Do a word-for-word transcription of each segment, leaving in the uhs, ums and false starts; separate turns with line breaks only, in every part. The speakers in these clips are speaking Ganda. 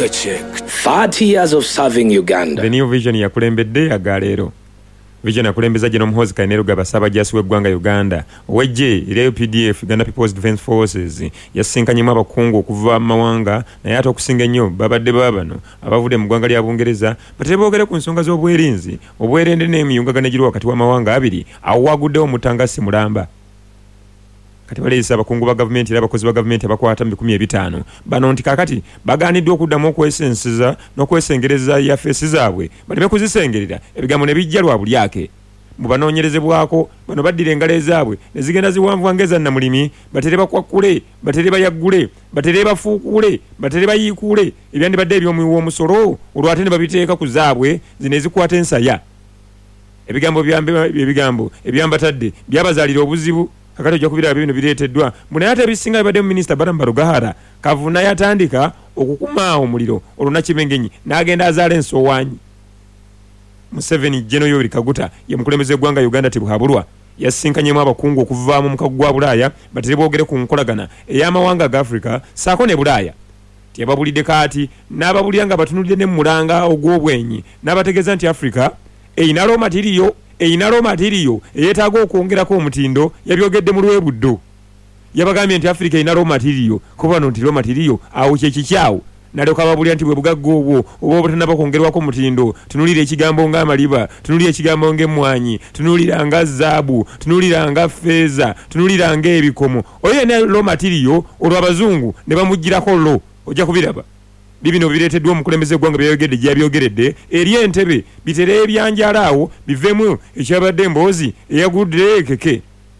a check. thirty years of serving Uganda.
The New Vision yakulembedde agalero. Vision yakulembeza General Muhoozi Kainerugaba Ssaabajjaasi w'eggwanga Uganda. Ow'eggye erya P D F Uganda People's Defence Forces yasinkanyemu abakungu okuva mu mawanga naye ate okusinga ennyo babadde baabano abavudde mu ggwanga lya Bungereza batera boogere ku nsonga z'obwerinzi obwerende n'emiyungagana egiri wakati w'amawanga abiri awo waguddewo Mutangasi Mulamba. Kati baleesa abakungu ba gavumenti era abakozi ba gavumenti abakwata mu bikumi ebitaano bano nti kakati bagaaniddwa okuddamu okwesensiza n'okwesengereza yafeesi zaabwe baleme kuzisengerera ebigambo ne bijja lwa bulyake. Mu banoonyerezebwako bano baddira engalo ezaabwe ne zigenda ziwanvuwa ngeza nnamulimi batere bakwakkule batere bayaggule batere bafuukule batere bayiikuule ebyandibadde eby'omuwi w'omusolo olwate ne babiteeka ku zaabwe zino ezikwata ensaya. Ebigambo ebigambo ebyambatadde byabazaalira obuzibu. Kakati ojja kubiraba bino bireeteddwa munaye ate ebisinga bibadde mu minisita Baramba Rugahara Kavuna yatandika okukumaawo omuliro olwo Kibengenyi n'agenda azaala ensowaanyi. Museveni General Yoweri Kaguta ye mukulembeze eggwanga Uganda Tibuhaburwa yasinkanyemu abakungu okuvaamu mu kaggwa Bulaaya batere boogere ku nkolagana ey'amawanga ga Africa saako ne Bulaaya. Tiyababulidde kaati n'ababulira nga batunulidde ne mulanga ogw'obwenyi n'abategeeza nti Africa eyina raw material eyina raw material eyeetaaga okwongerako omutindo yabyogedde mu lwebuddo. Yabagambye nti Africa eyina raw material kuba no nti raw material awo kye kikyawo nalyoka ababulira nti bwe bugagga obwo oba obutanaba kwongerwako omutindo tunulira ekigambo ng'amaliba tunulira ekigambo ng'emmwanyi tunulira nga zaabu tunulira nga feeza tunulira ng'ebikomo oyo ne raw material olwo abazungu ne bamugirako lo ojja kubiraba. Bibino bireeteddwa omukulembeze eggwanga byayogedde gyabyogeredde eri entebe bitere ebyanjalaawo bivemu ekyabadde emboozi eyagudde keke.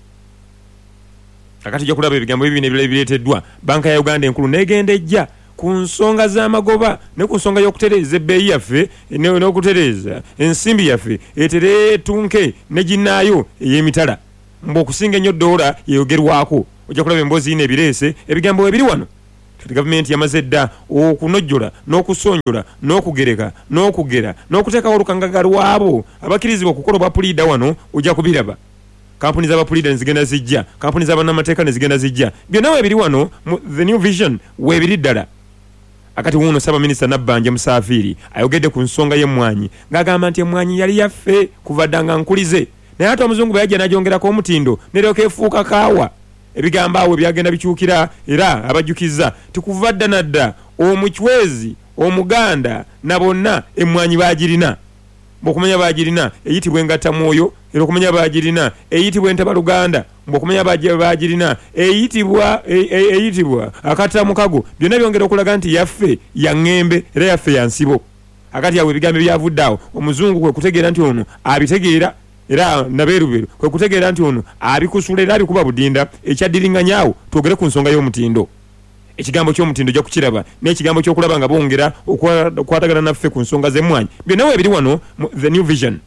Kakati ojja kulaba ebigambo bibino ebirala bireeteddwa banka ya Uganda enkulu n'egenda ejja ku nsonga z'amagoba ne ku nsonga y'okutereeza ebbeeyi yaffe n'okutereeza ensimbi yaffe etere etunke ne ginnaayo ey'emitala mbu okusinga ennyo ddoola yeyogerwako. Ojja kulaba emboozi yino ebireese ebigambo ebiri wano. Gavumenti yamaze dda okunojjola n'okusonjola n'okugereka n'okugera n'okuteekawo olukangaga lwabo abakkirizibwa okukola obwapuliida wano ojja kubiraba. Kampuni z'abapuliida ne zigenda zijja kampuni z'abannamateeka ne zigenda zijja byonna weebiri wano mu The New Vision weebiri ddala. Akati wuuno Ssaabaminisita Nabbanja Musafiri ayogedde ku nsonga y'emmwanyi ng'agamba nti emmwanyi yali yaffe kuva dda nga nkulize naye ate omuzungu bwe yajja n'agyongerako omutindo neryoka efuuka kaawa. Ebigambo awo byagenda bikyukira era abajjukiza tikuva dda nadda omuchwezi omuganda na bonna emmwanyi baagirina. Mbokumanya baagirina eyitibwa engatamwoyo era okumanya baagirina eyitibwa entabaluganda mbokumanya baagirina eyitibwa eyitibwa akatamukago byonna byongera okulaga nti yaffe ya ng'embe era yaffe ya nsibo. Akati awo ebigambo byavudde awo omuzungu kwe kutegeera nti ono abitegeera era nabeeruberu kwe kutegeera nti ono abikusula era abikuba budinda ekyaddiringanyaawo twogere ku nsonga y'omutindo. Ekigambo ky'omutindo ojja kukiraba n'ekigambo ky'okulaba nga bongera okwatagana naffe ku nsonga z'emmwanyi byonna weebiri wano The New Vision.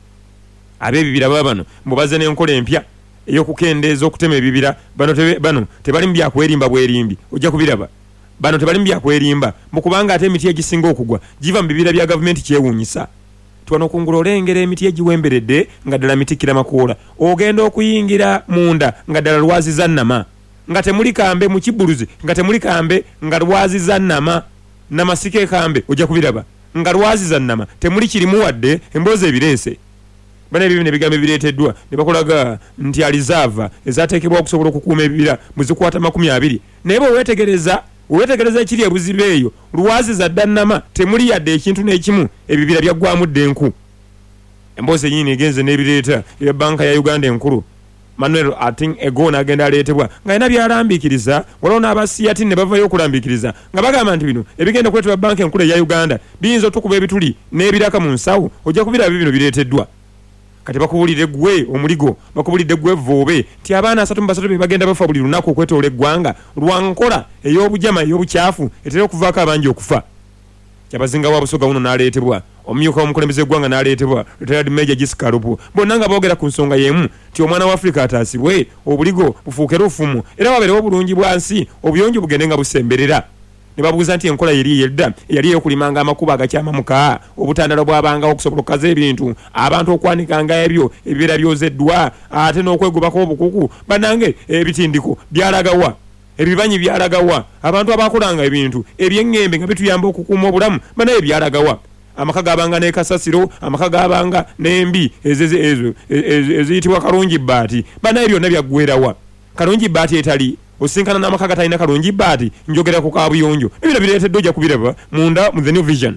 Ab'ebibira baba bano mbubaze n'enkola empya ey'okukendeeza okutema ebibira bano bano tebali mu byakwerimba bwerimbi ojja kubiraba. Bano tebali mu byakwerimba mu kubanga ate emiti egisinga okugwa giva mu bibira bya gavumenti kyewuunyisa. Tuwano kungula olengera emiti egiwemberedde nga ddala mitikira makoola ogenda okuyingira munda nga ddala lwazi za nnama nga temuli kambe mu kibuluzi nga temuli kambe nga lwazi za nnama namasike kambe ojja kubiraba nga lwazi za nnama temuli kirimu wadde emboozi ebireese. Bana ebyo ne bigambo bireeteddwa ne bakolaga nti alizava ezateekebwa okusobola okukuuma ebibira muzikwata makumi abiri naye bwe weetegereza weetegereza ekiri ebuzibu eyo lwazi za ddannama temuli yadde ekintu n'ekimu ebibira byaggwamu ddenku. Emboozi ennyini egenze n'ebireeta ya banka ya Uganda enkulu Manuel Ating Ego n'agenda aleetebwa nga yina byalambiikiriza waliwo n'abasiyati ne bavayo okulambiikiriza nga bagamba nti bino ebigenda kuleetebwa banka enkulu eya Uganda biyinza otukuba ebituli n'ebiraka mu nsawo ojja kubiraba bino bireeteddwa. Kati bakubulidde gwe omuligo bakubulidde gwe voobe ti abaana asatu mu basatu be bagenda bafa buli lunaku okwetoola eggwanga lwa nkola ey'obujama ey'obukyafu etera okuvaako abangi okufa. Kyabazinga wa Busoga wuno n'aleetebwa omumyuka w'omukulembeze eggwanga n'aleetebwa retired Major Jessica Lupu bonna nga boogera ku nsonga y'emu ti omwana wa Africa ataasibwe obuligo bufuuke lufumu era wabeerewo obulungi bwa nsi obuyonjo bugende nga busemberera. Ne babuuza nti enkola yeri yedda yali yokulimanga amakuba agakyamamuka obutandalo bw'abangawo okusobola okukaza ebintu abantu okwanikanga ebyo ebibeera byozeddwa ate n'okwegobako obukuku banange ebitindiko byalagawa ebibanyi byalagawa abantu abakolanga ebintu eby'engembe nga bituyamba okukuuma obulamu banaye byalagawa amaka gabanga ne kasasiro amaka gabanga n'embi ezo eziyitibwa kalungi bbaati banaye byonna byaggwerawa kalungi bbaati etali osinkana n'amaka gatalina kalungi bbaati njogera ku kabuyonjo ebyo bireetedde ojja kubiraba munda mu the new vision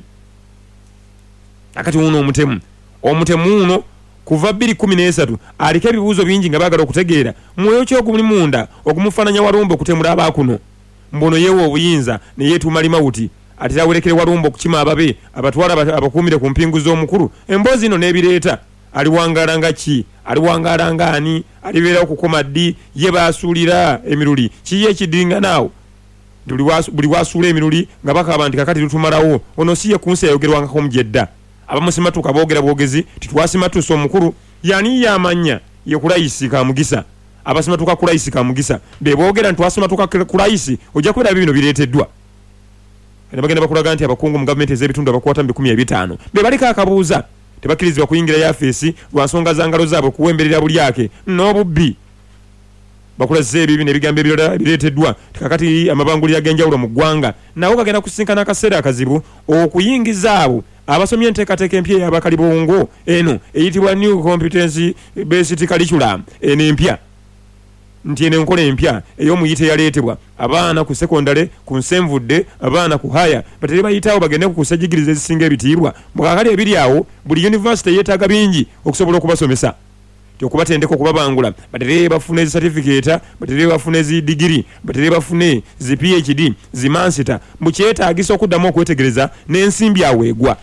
akati uno omutemu omutemu uno kuva bbiri kumi n'esatu aliko ebibuuzo bingi nga baagala okutegeera mwoyo ki oguli munda okumufaananya Walumbe okutemula abaakuno mbono yeewa obuyinza ne yeetuuma limawuti ate awerekere Walumbe okukima ababe abatwala abakuumire ku mpingu z'omukulu emboozi ino n'ebireeta aliwangaala nga ki aliwangaala nga ani alibeera okukoma ddi ye baasuulira emiruli kiye ekidinga naawo buli waasuula emiruli nga bakaba nti kakati tutumalawo ono si ye kunsi yayogerwangako mu Jedda abamusimatuka boogera bwogezi titwasimatusa omukulu yani yamanya ye kulayisi Kamugisa abasimatuka kulayisi Kamugisa be boogera nti twasimatuka kulayisi ojja kubera bino bireeteddwa ne bagenda bakulaga nti abakungu mu gavumenti ez'ebitundu abakwata mu bikumi ebitaano be baliko akabuuza tebakkirizibwa kuyingira yafeesi lwa nsonga za ngalo zaabwe kuwemberera bulyake n'obubbi bakulaze ebibi n'ebigambo ebirala bireeteddwa kakati amabangulira ag'enjawulo mu ggwanga nawo gagenda kusinkana akaseera akazibu okuyingiza abo abasomye enteekateeka empya y'abakalibongo eno eyitibwa new competency based curriculum eno empya nti eno enkola empya ey'omuyite yaleetebwa abaana ku sekondale ku nsenvudde abaana ku haya bateri bayitawo bagende ku kusajjigiriza ezisinga ebitiibwa mukakali ebiri awo buli yunivasite yeetaaga bingi okusobola okubasomesa okubatendeka okubabangula batere bafune certificate batere bafune zi degree batere bafune zi P H D zi master mukyetaagisa okuddamu okwetegereza n'ensimbi aweegwa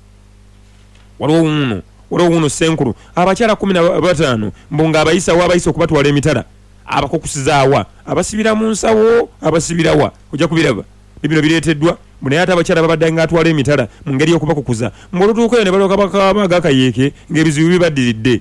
waliwo uno waliwo uno senkulu abakyala kumi na bataano mbunga abayisa wa abayisa okubatwala emitala abakokusizaawa abasibira mu nsawo abasibirawa ojja kubiraba bibino bireeteddwa munaye ate abakyala babadde nga atwala emitala mu ngeri y'okubakukuza mbolutuukayo ne balooka bakaba gakayeeke ng'ebizibu bibaddiridde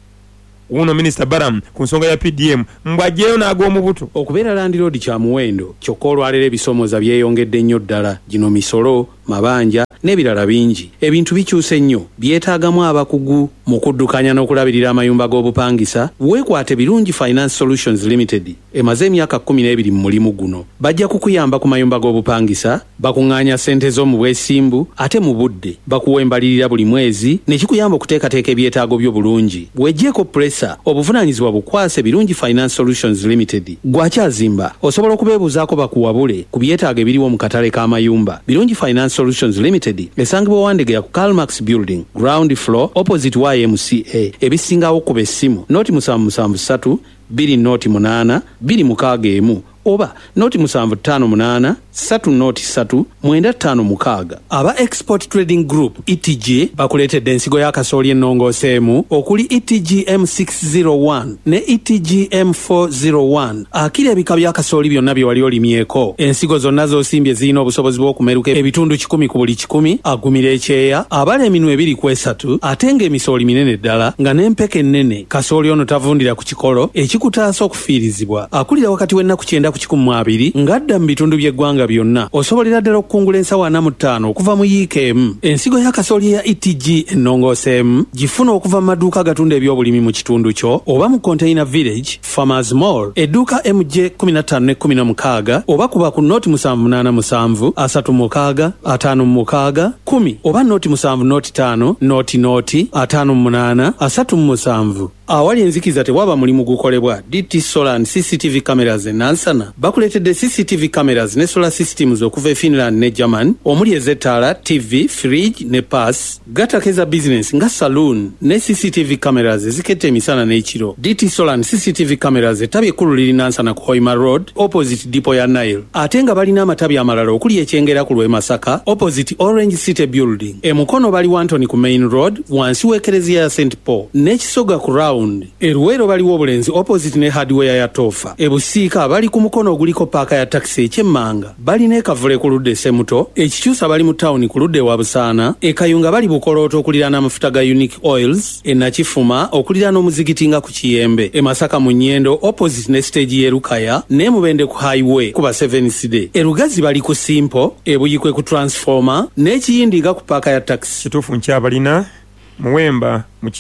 uno Minister Baram ku nsonga ya P D M mbwajjeyo n'ag'omu buto
okubeera Land Road kya muwendo kyokka olwaleero ebisomooza byeyongedde nnyo ddala gino misolo mabanja n'ebirala bingi ebintu bikyuse nnyo byetaagamu abakugu mu kuddukanya n'okulabirira amayumba g'obupangisa weekwate birungi Finance Solutions Limited emaze emyaka kkumi n'ebiri mu mulimu guno bajja kukuyamba ku mayumba g'obupangisa bakuŋŋaanya ssente z'omu bwesimbu ate mu budde bakuwa embalirira buli mwezi ne kikuyamba okuteekateeka ebyetaago byo bulungi bw'ejjeeko pressa obuvunaanyizibwa bukwase birungi Finance Solutions Limited gwakyazimba osobola okubeebuuzaako bakuwabule ku byetaago ebiriwo mu katale k'amayumba birungi Finance Solutions Limited esangibwa Wandegeya ku Calmax Building ground floor opposite Y M C A ebisingawo ku bessimu noti musanvu musanvu ssatu bbiri noti munaana bbiri mukaaga emu oba noti musanvu ttaano munaana ssatu noti ssatu mwenda ttaano mukaaga aba Export Trading Group E T G bakuleetedde ensigo ya kasooli ennongooseemu okuli E T G M six oh one ne E T G M four oh one akira ebika bya kasooli byonna bye wali olimyeko ensigo zonna z'osimbye zirina obusobozi bw'okumeruka ebitundu kikumi ku buli kikumi agumira ekyeya abala eminwe ebiri ku esatu ate ng'emisooli minene ddala nga n'empeke ennene kasooli ono tavundira ku kikolo ekikutaasa okufiirizibwa akulira wakati w'ennaku kyenda ku kikumi mu abiri ng'adda mu bitundu by'eggwanga byonna osobolera ddala okukungula ensawo ana mu ttaano okuva mu yiikeemu ensigo ya kasooli ya E T G ennongooseemu gifuna okuva mu maduuka agatunda ebyobulimi mu kitundu kyo oba mu Container Village Farmers Mall edduuka M J kumi na ttaano ne kumi na mukaaga oba kuba ku noti musanvu munaana musanvu asatu mukaaga ataano mu mukaaga kumi oba noti musanvu noti ttaano noti noti ataano mu munaana asatu mu musanvu awali enzikiza tewaba mulimu gukolebwa D T Solar and C C T V cameras e Nansana bakuleetedde C C T V cameras ne solar systems okuva e Finland ne German omuli ezettaala T V fridge ne pass gatakeza business nga saloon ne C C T V cameras eziketta emisana n'ekiro D T Solar and C C T V cameras ettabi ekkulu liri Nansana ku Hoima Road opposite Depot ya Nile ate nga balina amatabi amalala okuli ekyengera ku lw'e Masaka opposite Orange City Building e Mukono bali Wantoni ku Main Road wansi w'ekereziya ya Saint Paul n'ekisoga ku Round eruwero baliwo obulenzi opposite ne hardware ya Tofa ebusiika bali ku mukono oguliko paaka ya taxi ekyemmanga balina ekavule ku ludde Semuto ekikyusa bali mu tawuni ku ludde wa Busaana ekayunga bali bukolooto okuliraana amafuta ga Unique Oils enakifuma okuliraana omuzigiti nga ku Kiyembe emasaka mu Nnyendo opposite ne stage y'Erukaya ne Mubende ku highway kuba seven C D erugazi bali ku Simpo ebuyikwe ku transformer n'ekiyindiga ku paaka ya taxi
kituufu nkyabalina Muwemba mu Kiya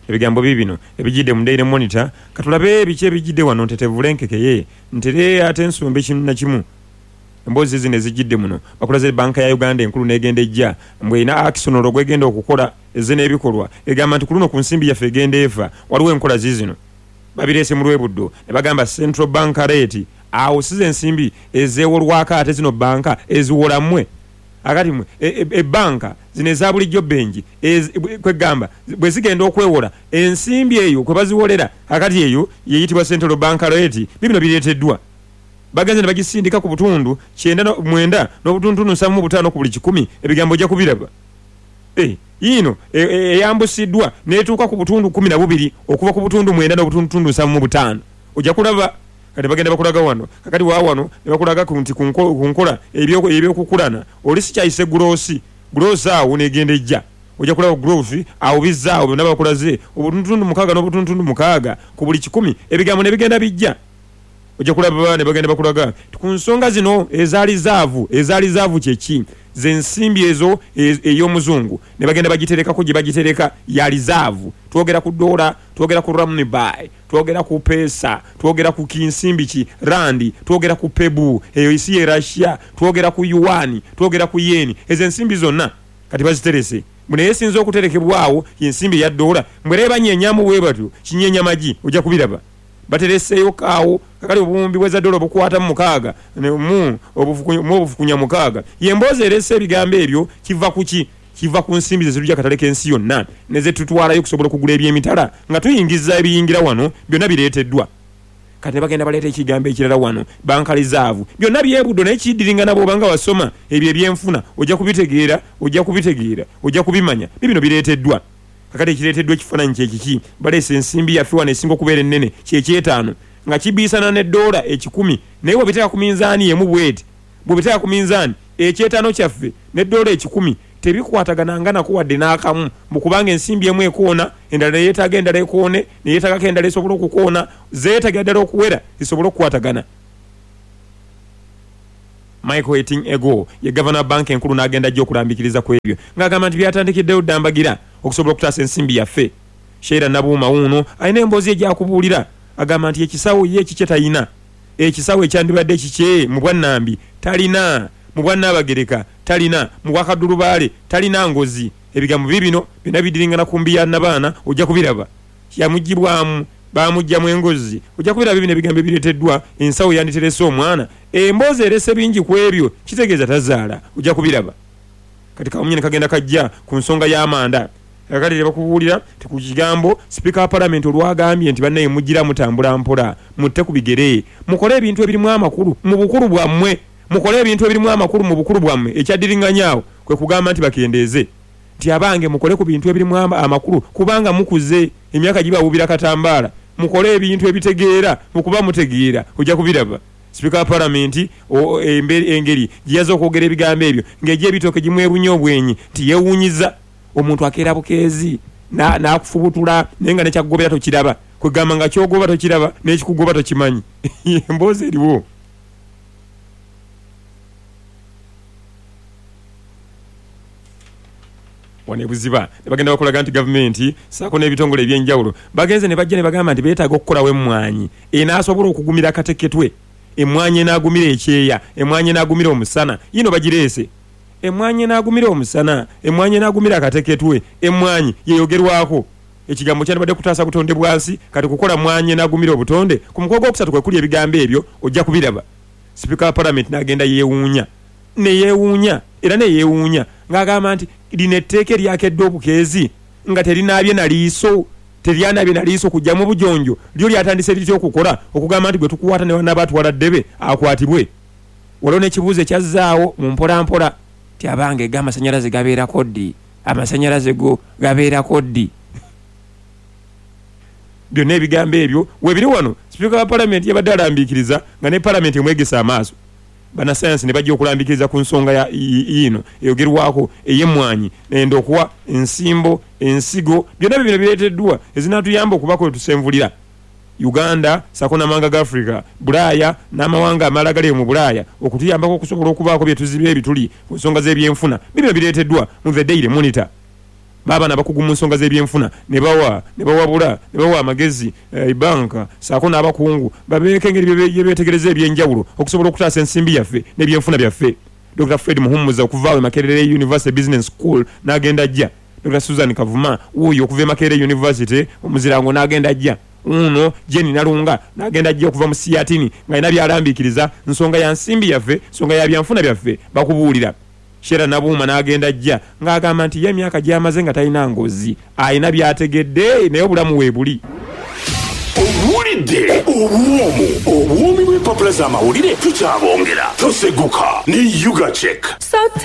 ebigambo bibino ebijidde mu Daily Monitor katulabe ebice ebijidde wano ntetevulenkekeye ntere ate ensumbe kimu na kimu embozi zine zijidde muno bakulaze banka ya Uganda enkulu negenda ejja mbwe ina action olwegenda okukola ezene ebikolwa egamba nti kuluno ku nsimbi yafe egenda eva waliwo enkola zizino babirese mu lwebuddo ne bagamba central bank rate awo size ensimbi ezewolwaka ate zino banka eziwolamwe akati mwe ebbanka e, e zine za bulijjo benji kwegamba bwe zigenda okwewola ensimbi eyo kwe baziwolera akati eyo yeyitibwa central bank rate bibino bireeteddwa bagenze ne bagisindika ku butundu kyenda no mwenda n'obutundu nsamu butano ku buli kikumi ebigambo ja kubiraba eh yino eyambusiddwa e, e netuuka ku butundu kumi na bubiri okuva ku butundu mwenda n'obutundu nsamu butano ojja kulaba kati bagenda bakulaga wano kakati wa wano ne bakulaga ku nti kunkola ebyo ebyo kukulana olisi kyayise grosi grosi awo negenda ejja ojja kulaba growth awo bizaawo bonna bakulaze obutundu mukaga n'obutundu mukaga ku buli kikumi ebigambo ne bigenda bijja ojja kulaba ne bagenda bakulaga ku nsonga zino ezaali zaavu ezaali zaavu kyeki zensimbi ezo ey'omuzungu ne bagenda bagitereka ku gye bagitereka yali zaavu twogera ku dola twogera ku ramnibai twogera ku pesa twogera ku kinsimbi ki randi twogera ku pebu eyo isi ye Russia twogera ku yuani twogera ku yeni ezo ensimbi zonna kati baziterese mune yesinzo okuterekebwawo yensimbi ya dola mwereba nyenyamu webatu kinyenya maji ojja kubiraba batereseyo kaawo kakali obumbi bweza dola bukwata mu mukaaga mu obufukunya mukaaga yemboze erese ebigambo ebyo kiva kuki kiva ku nsimbi zezirujja kataleka ensi yonna neze tutwalayo kusobola okugula ebyemitala nga tuyingiza ebiyingira wano byonna bireeteddwa kati bagenda baleeta ekigambo ekirala wano banka reserve byonna byebuddo naye kidiringa nabo banga wasoma ebyo ebyenfuna ojja kubitegeera ojja kubitegeera ojja kubimanya bibino bireeteddwa kakati ekireeteddwa ekifaananyi kyekiki baleese ensimbi yaffe wano esinga okubeera ennene kyekyetaano nga kibiisana ne dola ekikumi naye bwebiteeka ku minzaani yemu bweti bwebiteeka ku minzaani ekyetaano kyaffe ne dola ekikumi tebikwatagananga nako wadde n'akamu mu kubanga ensimbi emu ekoona endala yeetaaga endala ekoone neyeetaagako endala esobola okukoona zeetaga ddala okuwera zisobola okukwatagana. Michael Eting ego ye governor bank enkulu n'agenda ajja okulambikiriza ku ebyo ng'agamba nti byatandikiddeyo ddambagira okusobola okutaasa ensimbi yaffe. Sheera Nabuuma wuuno alina emboozi egyakubuulira agamba nti ekisawo ye ekikye talina ekisawo ekyandibadde ekikye mu bwannambi talina mu bwannabagereka talina mu bwakadulubaale talina ngozi ebigambo bibino byonna bidiringana ku mbi ya nabaana ojja kubiraba yamugibwamu bamugjamu engozi ojja kubiraba bibino ebigambo ebireeteddwa ensawo yanditerese omwana emboozi erese bingi ku ebyo kitegeeza tazaala ojja kubiraba kati kamunyene kagenda kajja ku nsonga y'amanda akati bakubuulira ku kigambo speaker wa parliament olwagambye nti bannaye mugira mutambula mpola mutte ku bigere mukole ebintu ebirimu amakulu mu bukulu bwammwe mukole ebintu ebirimu amakulu mu bukulu bwammwe ekyaddiringanyaawo kwe kugamba nti bakendeeze nti abange mukole ku bintu ebirimu amakulu kubanga mukuze emyaka gibawubira katambaala mukole ebintu ebitegeera mukuba mutegeera ojja kubiraba. Speaker wa parliament engeri giyaza okwogera ebigambo ebyo ng'ejja ebitooke gimwebunye obwenyi nti yeewuunyiza omuntu akeera bukeezi n'akufubutula naye nga nekyakugobera tokiraba kwegamba nga kyogoba tokiraba n'ekikugoba tokimanyi emboozi eriwo. Wane buziba ne bagenda bakolaga nti gavumenti saako n'ebitongole ebyenjawulo bagenze ne bajja ne bagamba nti beetaaga okukola emmwanyi enaasobola okugumira akateketwe emmwanyi enaagumira ekyeya emmwanyi enaagumira omusana yino bagireese emmwanyi enaagumira omusana emmwanyi enaagumira akateketwe emmwanyi yeyogerwako ekigambo kyandibadde kutaasa butonde bwansi kati kukola mmwanyi enaagumira obutonde ku mukogo gwokusatu kwe kuli ebigambo ebyo ojja kubiraba. Speaker wa parliament n'agenda yeewuunya ne yeewuunya era ne yeewuunya ng'agamba nti lino etteeka eryakedde obukeezi nga terinaabye na liiso teryanabye na liiso kujjamu bujonjo lyo lyatandise litya okukola okugamba nti gwe tukuwaata ne wanabaatwala ddebe akwatibwe. Waliwo n'ekibuuzo ekyazzaawo mu mpolampola ti abange ga amasanyalaze gabeerako ddi amasanyalaze go gabeerako ddi byonna ebigambo ebyo webiri wano Speaker wa parliament yabadde alambiikiriza nga ne parliament emwegesa amaaso banasayansi ne bajja okulambikiriza ku nsonga ya yino eyogerwako ey'emmwanyi n'endokuwa ensimbo ensigo byonna bibino bireeteddwa ezinaatuyamba okubako wetusenvulira Uganda sako namanga ga Africa Bulaaya n'amawanga amalala gali mu Bulaaya okutuyambako okusobola okubaako bye tuzibe ebituli ku nsonga z'ebyenfuna bibino bireeteddwa mu The Daily Monitor. baba nabakugu mu nsonga z'ebyenfuna ne bawa ne bawabula ne bawa amagezi ibanka saako n'abakungu babeeko engeri bye beetegereza ebyenjawulo okusobola okutaasa ensimbi yaffe n'ebyenfuna byaffe. Doctor Fred Muhumuza okuva awo Makerere University Business School n'agenda ajja. Doctor Susan Kavuma wuyo okuva e Makerere University omuzirango n'agenda ajja. Uno Jenny Nalunga n'agenda ajja okuva mu Siatini ng'alina byalambikiriza nsonga ya nsimbi yaffe, nsonga ya byanfuna byaffe bakubuulira. Shera Nabuuma n'agenda ajja ng'agamba nti ye emyaka gy'amaze nga talina ngozi alina byategedde naye obulamu weebuli.
Owulidde obwomu obwomi bw'empapula z'amawulire tukyabongera toseguka ne Yuga Check.